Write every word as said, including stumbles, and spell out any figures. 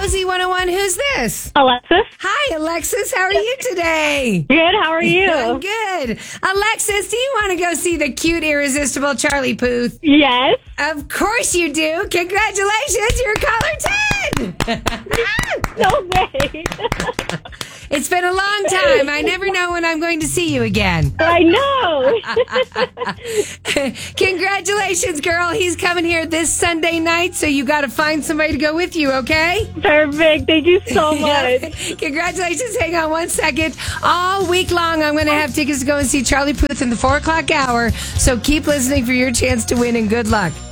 on Z one oh one. Who's this? Alexis. Hi, Alexis. How are you today? Good. How are you? I'm good. Alexis, do you want to go see the cute, irresistible Charlie Puth? Yes. Of course you do. Congratulations. You're caller ten. No way. It's been a long time. I never know when I'm going to see you again. I know. Congratulations, girl. He's coming here this Sunday night, so you got to find somebody to go with you, okay? Perfect. Thank you so much. Congratulations. Hang on one second. All week long, I'm going to have tickets to go and see Charlie Puth in the four o'clock hour, so keep listening for your chance to win, and good luck.